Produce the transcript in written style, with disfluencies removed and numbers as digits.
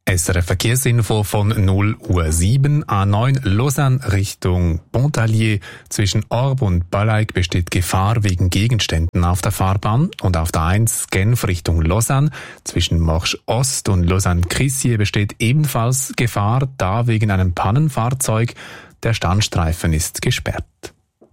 SRF Verkehrsinfo von 0 Uhr 7, A9 Lausanne Richtung Pontarlier. Zwischen Orb und Balleig besteht Gefahr wegen Gegenständen auf der Fahrbahn. Und auf der 1 Genf Richtung Lausanne. Zwischen Morsch Ost und Lausanne-Crissier besteht ebenfalls Gefahr, da wegen einem Pannenfahrzeug. Der Standstreifen ist gesperrt.